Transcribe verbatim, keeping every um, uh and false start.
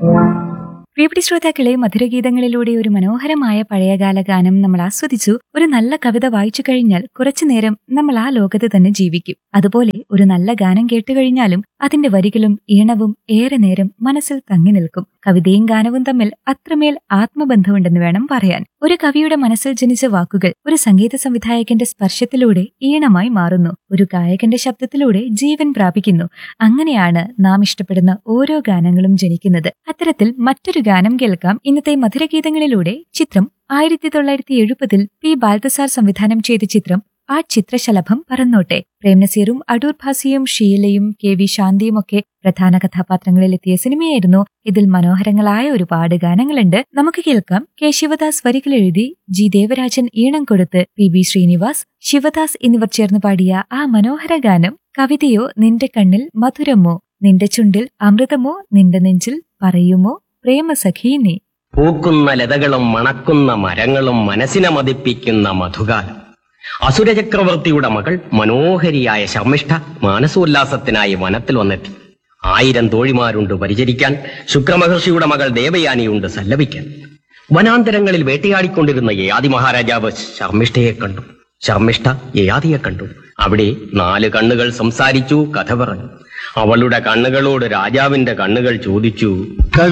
പ്രിയപ്പെട്ട ശ്രോതാക്കളെ, മധുരഗീതങ്ങളിലൂടെ ഒരു മനോഹരമായ പഴയകാല ഗാനം നമ്മൾ ആസ്വദിച്ചു. ഒരു നല്ല കവിത വായിച്ചു കഴിഞ്ഞാൽ കുറച്ചുനേരം നമ്മൾ ആ ലോകത്ത് തന്നെ ജീവിക്കും. അതുപോലെ ഒരു നല്ല ഗാനം കേട്ടുകഴിഞ്ഞാലും അതിന്റെ വരികളും ഈണവും ഏറെ നേരം മനസ്സിൽ തങ്ങി നിൽക്കും. കവിതയും ഗാനവും തമ്മിൽ അത്രമേൽ ആത്മബന്ധമുണ്ടെന്ന് വേണം പറയാൻ. ഒരു കവിയുടെ മനസ്സിൽ ജനിച്ച വാക്കുകൾ ഒരു സംഗീത സംവിധായകന്റെ സ്പർശത്തിലൂടെ ഈണമായി മാറുന്നു. ഒരു ഗായകന്റെ ശബ്ദത്തിലൂടെ ജീവൻ പ്രാപിക്കുന്നു. അങ്ങനെയാണ് നാം ഇഷ്ടപ്പെടുന്ന ഓരോ ഗാനങ്ങളും ജനിക്കുന്നത്. അത്തരത്തിൽ മറ്റൊരു ഗാനം കേൾക്കാം. ഇന്നത്തെ മധുരഗീതങ്ങളിലൂടെ ചിത്രം ആയിരത്തി തൊള്ളായിരത്തി എഴുപതിൽ പി ബാൽതസാർ സംവിധാനം ചെയ്ത ചിത്രം ആ ചിത്രശലഭം പറന്നോട്ടെ. പ്രേംനസീറും അടൂർ ഭാസിയും ഷീലയും കെ വി ശാന്തിയും ഒക്കെ പ്രധാന കഥാപാത്രങ്ങളിലെത്തിയ സിനിമയായിരുന്നു. ഇതിൽ മനോഹരങ്ങളായ ഒരുപാട് ഗാനങ്ങളുണ്ട്. നമുക്ക് കേൾക്കാം. കെ ശിവദാസ് വരികൾ എഴുതി ജി ദേവരാജൻ ഈണം കൊടുത്ത് പി ബി ശ്രീനിവാസ്, ശിവദാസ് എന്നിവർ ചേർന്ന് പാടിയ ആ മനോഹര ഗാനം. കവിതയോ നിന്റെ കണ്ണിൽ മധുരമോ, നിന്റെ ചുണ്ടിൽ അമൃതമോ, നിന്റെ നെഞ്ചിൽ പറയുമോ പ്രേമസഖീ നീ. പൂക്കുന്ന ലതകളും മണക്കുന്ന മരങ്ങളും മനസ്സിനെ മതിപ്പിക്കുന്ന മധുകാലം. അസുരചക്രവർത്തിയുടെ മകൾ മനോഹരിയായ ശർമ്മിഷ്ഠ മാനസോല്ലാസത്തിനായി വനത്തിൽ വന്നെത്തി. ആയിരം തോഴിമാരുണ്ട് പരിചരിക്കാൻ. ശുക്രമഹർഷിയുടെ മകൾ ദേവയാനിയുണ്ട് സല്ലപിക്കാൻ. വനാന്തരങ്ങളിൽ വേട്ടയാടിക്കൊണ്ടിരുന്ന യയാതി മഹാരാജാവ് ശർമ്മിഷ്ഠയെ കണ്ടു. ശർമ്മിഷ്ഠ യയാതിയെ കണ്ടു. അവിടെ നാല് കണ്ണുകൾ സംസാരിച്ചു, കഥ പറഞ്ഞു. അവളുടെ കണ്ണുകളോട് രാജാവിന്റെ കണ്ണുകൾ ചോദിച്ചു,